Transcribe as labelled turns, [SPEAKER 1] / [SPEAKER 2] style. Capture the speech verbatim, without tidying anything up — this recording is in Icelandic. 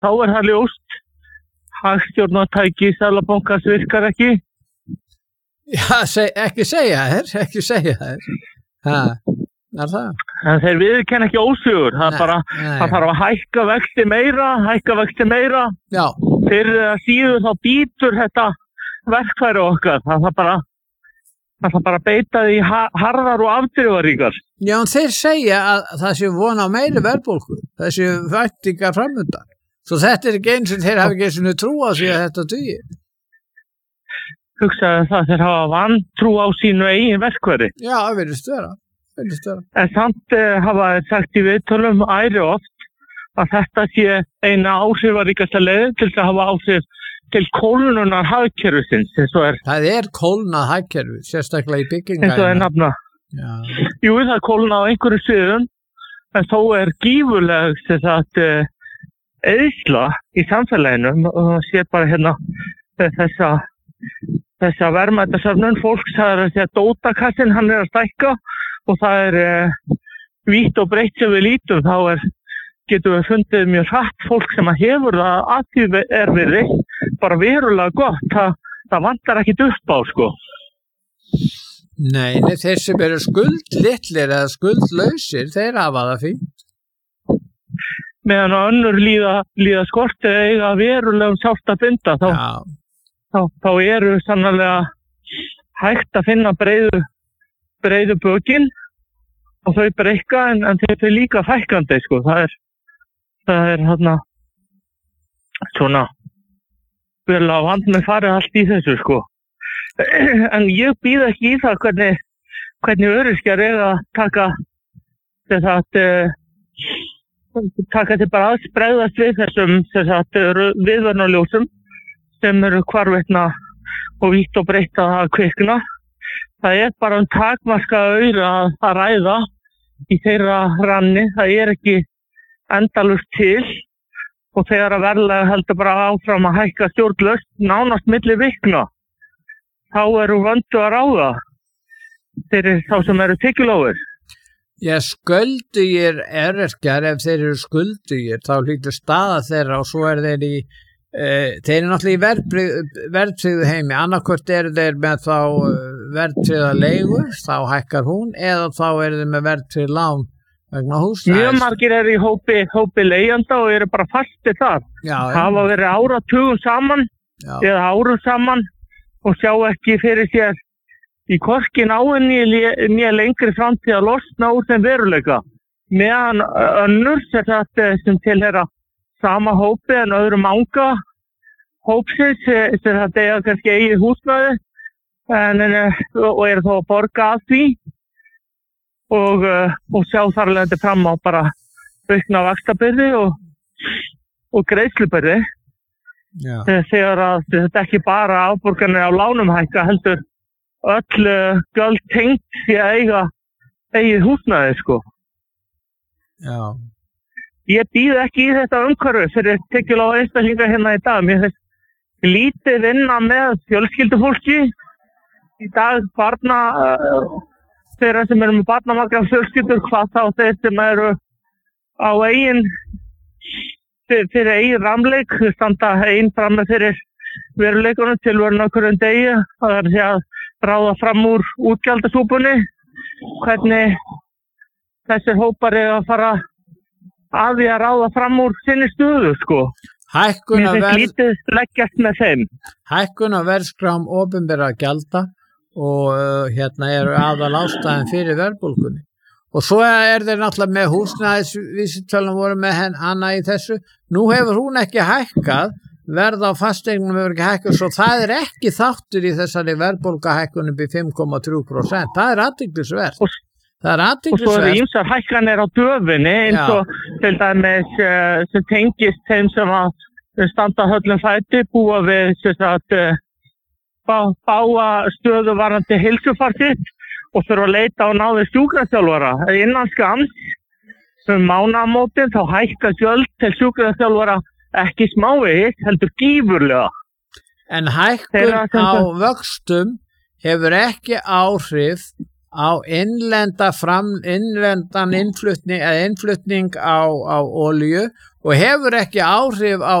[SPEAKER 1] þá er það ljóst hagstjórnartæki Seðlabankans virkar ekki.
[SPEAKER 2] Já, seg, ekki segja þér, ekki segja þér. Ha, er það?
[SPEAKER 1] En þeir viðurkenna ekki ósigur. Það,
[SPEAKER 2] Nei,
[SPEAKER 1] bara,
[SPEAKER 2] nei.
[SPEAKER 1] það þarf að hækka vexti meira, hækka vexti meira.
[SPEAKER 2] Já,
[SPEAKER 1] Fyrir að síður þá býtur þetta verkfæri okkar. Það þarf bara, það þarf bara að beita því ha- harðar og afdrifaríkar.
[SPEAKER 2] já, en þeir segja að það sé von á meiri verðbólgu, þessi væntingar framöndan. Svo þetta er ekki eins og þeir hafa ekki eins og trú á því að þetta dugi.
[SPEAKER 1] Hugsaðu það þeir hafa vantrú á sínu eigin verkfæri.
[SPEAKER 2] Já, það virðist vera, virðist vera.
[SPEAKER 1] En samt eh, hafa þeir sagt í viðtölum æri oft að þetta sé eina áhrifaríkasta leiðin til þess að hafa áhrif til kólnunar hagkerfisins eins og er,
[SPEAKER 2] Það er kólnað hagkerfi, sérstaklega í
[SPEAKER 1] eins og er
[SPEAKER 2] byggingæðina.
[SPEAKER 1] nafna.
[SPEAKER 2] Já,
[SPEAKER 1] Jú, það er kólnað á einhverju sviðum, en þó er gífurleg þess að uh, eðsla í samfélaginu og það sé bara hérna eh, þessa, þessa verðmætasöfnun fólks, það er að segja dótakassin, hann er að stækka og það er uh, vítt og breytt sem við lítum, þá er getum við fundið mjög hratt fólk sem að hefur það að því er við bara verulega gott, það, það vantar ekkit upp á sko.
[SPEAKER 2] nei, nei, þeir sem eru skuldlitlir eða skuldlausir, þeir hafa það fínt.
[SPEAKER 1] Meðan að önnur líða, líða skorti eiga verulegum sárt að binda, þá,
[SPEAKER 2] Já,
[SPEAKER 1] þá, þá eru sannarlega hægt að finna breiðu, breiðu bökin og þau breykka en, en þeir eru líka fækkandi sko, það er það er hérna svona vel á hand með farið allt í þessu sko. En ég býð ekki í það hvernig, hvernig öryrkjar eiga að taka þess að uh, taka til bara að bregðast við þessum þess að viðvörunarljósum sem eru hvarvetna og vítt og breytt að kvikna. Það er bara um takmarkaða aura að, að ræða í þeirra ranni, það er ekki endalust til og þegar að verðlega heldur bara áfram að hækka stjórnlaust nánast milli vikna, þá eru vöndu að ráða fyrir þá sem eru tekjulófir.
[SPEAKER 2] Já, skuldugir öryrkjar, ef þeir eru skuldugir, þá hlýtur staða þeirra og svo er þeir í, e, þeir eru náttúrulega í verðtryggðu heimi, annarkvort eru þeir með þá verðtryggða leigu, þá hækkar hún, eða þá eru þeir með verðtryggð lán vegna húsnæðis.
[SPEAKER 1] Mjög margir eru í hópi, hópi leigjanda og eru bara fastir þar.
[SPEAKER 2] Já,
[SPEAKER 1] Hafa verið áratugum saman
[SPEAKER 2] já,
[SPEAKER 1] eða árum saman og sjá ekki fyrir sér í hvorki náinni nýja lengri framtíð að losna úr þeim veruleika. Meðan önnur sem, sem tilheyra sama hópi en öðrum anga hópsins sem þetta eiga kannski eigið húsnæði en, og eru þó að borga að því og, og sjá þar alveg fram á bara aukna vaxtabyrði og, og greiðslubyrði.
[SPEAKER 2] já,
[SPEAKER 1] Þegar að þetta ekki bara afborganir á lánum hækka heldur öll gjöld tengt því að eiga eigið húsnæði sko.
[SPEAKER 2] já,
[SPEAKER 1] Ég býð ekki í þetta umhverfi fyrir tekjulága einstaklinga hérna í dag. Mér finnst lítið vinna með fjölskyldufólki í dag, barna uh, þeirra sem eru með barnamarga fjölskyldur, hvað þá þeir sem eru á eigin fyrir, fyrir eigin ramleik, standa eigin fram með fyrir veruleikunum til verðin á hverjum degi, það er því að ráða fram úr útgjaldasúpunni, hvernig þessir hópar eru að fara að því að ráða fram úr sinni stöðu sko.
[SPEAKER 2] hækkun
[SPEAKER 1] Mér
[SPEAKER 2] að
[SPEAKER 1] finnst
[SPEAKER 2] verð
[SPEAKER 1] lítið leggjast með þeim.
[SPEAKER 2] hækkun að verðskrám opinberra gjalda og uh, hérna eru aðal ástæðan fyrir verðbólgunni. Og svo er þeir náttúrulega með húsnæðisvísitölum voru með henn hana í þessu. Nú hefur hún ekki hækkað, verð á fasteignum hefur ekki hækkað, svo það er ekki þáttur í þessari verðbólgahækkun upp í fimm komma þrjú prósent. Það er athyglisvert.
[SPEAKER 1] Og,
[SPEAKER 2] Það er
[SPEAKER 1] og svo eru
[SPEAKER 2] athyglisvert.
[SPEAKER 1] ýmsar hækkanir á döfinni eins
[SPEAKER 2] Já.
[SPEAKER 1] og til dæmis uh, sem tengist þeim sem að standa höllum fæti, búa við sem sagt uh, bá, báa stöðu varandi heilsufar sitt og þurfa að leita á náði sjúkraþjálfara. Innan skamms um mánaðamótin þá hækka gjöld til sjúkraþjálfara ekki smávegis, heldur gífurlega.
[SPEAKER 2] En hækkun
[SPEAKER 1] Þeirra sem
[SPEAKER 2] á
[SPEAKER 1] það-
[SPEAKER 2] vöxtum hefur ekki áhrif á innlenda fram, innlendan innflutning, eða innflutning á, á olíu og hefur ekki áhrif á